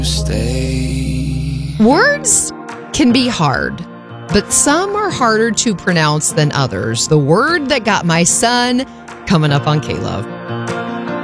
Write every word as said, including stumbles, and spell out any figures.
stay. Words can be hard, but some are harder to pronounce than others. The word that got my son coming up on K-Love.